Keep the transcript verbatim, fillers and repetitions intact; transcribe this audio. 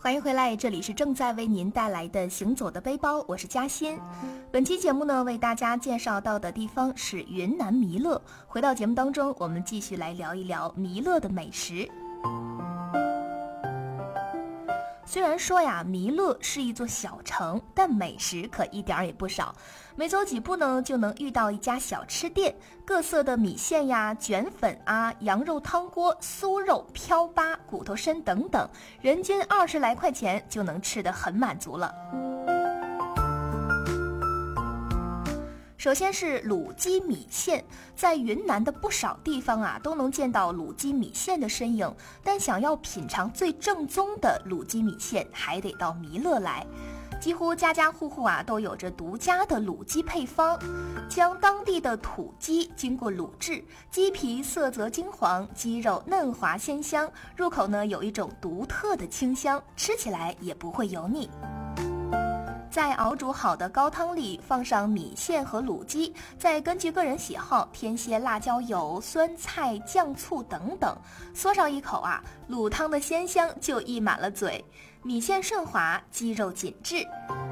欢迎回来，这里是正在为您带来的行走的背包，我是嘉欣。本期节目呢，为大家介绍到的地方是云南弥勒。回到节目当中，我们继续来聊一聊弥勒的美食。虽然说呀，弥勒是一座小城，但美食可一点也不少。没走几步呢，就能遇到一家小吃店，各色的米线呀、卷粉啊、羊肉汤锅、酥肉、飘粑、骨头参等等，人均二十来块钱就能吃得很满足了。首先是卤鸡米线，在云南的不少地方啊，都能见到卤鸡米线的身影，但想要品尝最正宗的卤鸡米线，还得到弥勒来。几乎家家户户啊，都有着独家的卤鸡配方，将当地的土鸡经过卤制，鸡皮色泽金黄，鸡肉嫩滑鲜香，入口呢有一种独特的清香，吃起来也不会油腻。在熬煮好的高汤里放上米线和卤鸡，再根据个人喜好添些辣椒油、酸菜、酱醋等等，嗦上一口啊，卤汤的鲜香就溢满了嘴，米线顺滑，鸡肉紧致。